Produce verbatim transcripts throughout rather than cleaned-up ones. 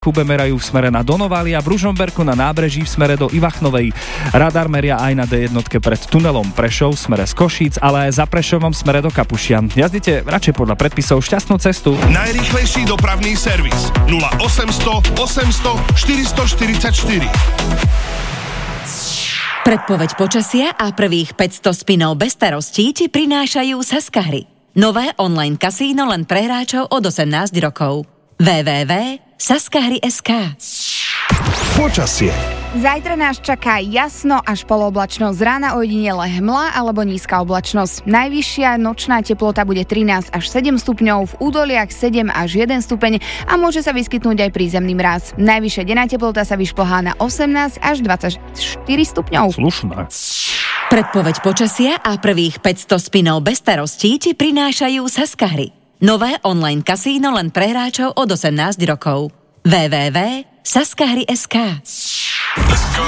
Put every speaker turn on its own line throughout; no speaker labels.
Kube merajú v smere na Donovalia, v Ružomberku na nábreží v smere do Ivachnovej. Radar meria aj na dé jedna pred tunelom Prešov v smere z Košíc, ale aj za Prešovom v smere do Kapušian. Jazdite radšej podľa predpisov, šťastnú cestu.
Najrýchlejší dopravný servis nula osemsto osemsto štyristoštyridsaťštyri.
Predpoveď počasia a prvých päťsto spinov bez starostí ti prinášajú Saskahry. Nové online kasíno len pre hráčov od osemnásť rokov. w w w bodka saskahry bodka es ká.
Počasie.
Zajtra nás čaká jasno až polooblačno, z rána ojedinele hmla alebo nízka oblačnosť. Najvyššia nočná teplota bude trinásť až sedem stupňov, v údoliach sedem až jeden stupeň a môže sa vyskytnúť aj prízemný mráz. Najvyššia denná teplota sa vyšplhá na osemnásť až dvadsaťštyri stupňov.
Slušné.
Predpoveď počasia a prvých päťsto spinov bez starostí ti prinášajú Saskahry. Nové online kasíno len pre hráčov od osemnásť rokov. w w w bodka saskahry bodka es ká.
Let's go!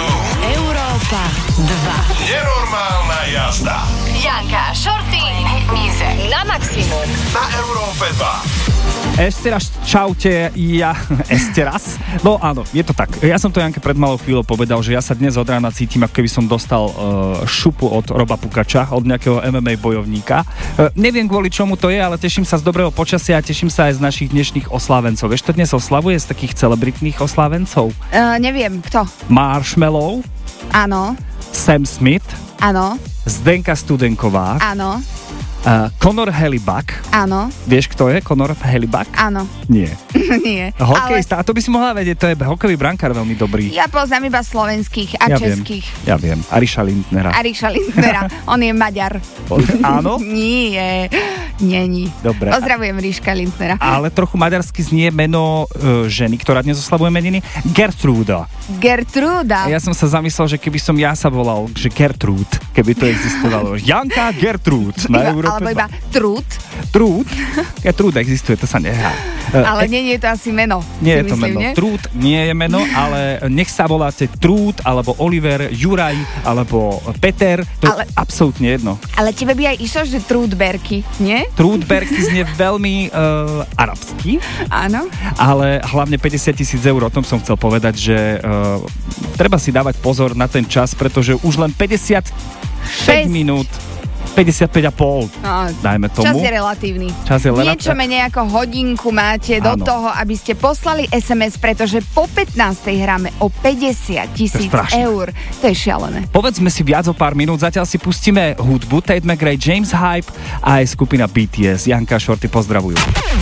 Európa dva.
Nenormálna jazda.
Janka, Šorty, Mize na maximum.
Na Európe dva.
Ešte raz, čaute, ja, ešte raz. No áno, je to tak. Ja som to Janke pred malou chvíľou povedal, že ja sa dnes od rána cítim, ako keby som dostal uh, šupu od Roba Pukača, od nejakého em em á bojovníka. Uh, neviem kvôli čomu to je, ale teším sa z dobrého počasia a teším sa aj z našich dnešných oslávencov. Vieš, to dnes oslavuje z takých celebritných oslávencov?
Uh, neviem, kto?
Marshmallow,
Áno,
Sam Smith,
áno,
Zdenka Studenková,
áno,
uh, Conor Hellebuck.
áno,
Vieš, kto je Conor Hellebuck?
áno.
Nie.
Nie.
Hokejista, a to by si mohla vedieť, to je hokejový brankár veľmi dobrý.
Ja poznám iba slovenských a
Ja
českých.
Viem, ja viem. Ariša Lindnera.
Ariša Lindnera, on je Maďar.
Áno?
Nie, nie.
Dobre.
Pozdravujem Ríška Lindnera.
Ale trochu maďarsky znie meno e, ženy, ktorá dnes oslavuje meniny. Gertruda.
Gertruda.
A ja som sa zamyslel, že keby som ja sa volal, že Gertrud, keby to existovalo. Janka Gertrud. Na
Iba,
Európe
alebo
dva.
iba Trud.
Trud? Gertruda existuje, to sa nehá.
Ale nie, nie je to asi meno.
Nie je
si
to
myslím,
meno.
nie?
Trúd nie je meno, ale nech sa voláte Trúd, alebo Oliver, Juraj, alebo Peter. To ale, je absolútne jedno.
Ale tebe by aj išlo, že Trúdberky, nie?
Trúdberky znie veľmi uh, arabsky.
Áno.
Ale hlavne päťdesiat tisíc eur, o tom som chcel povedať, že uh, treba si dávať pozor na ten čas, pretože už len päťdesiatšesť minút, päťdesiatpäť a pol,
No,
dajme tomu.
čas je relatívny.
Čas je relatívny.
Niečo menej ako hodinku máte do
Áno.
toho, aby ste poslali es em es, pretože po pätnástej hráme o päťdesiat tisíc eur. To je šialené.
Povedzme si viac o pár minút, zatiaľ si pustíme hudbu Tate McRae, James Hype a aj skupina bé té es. Janka a Šorty pozdravujú.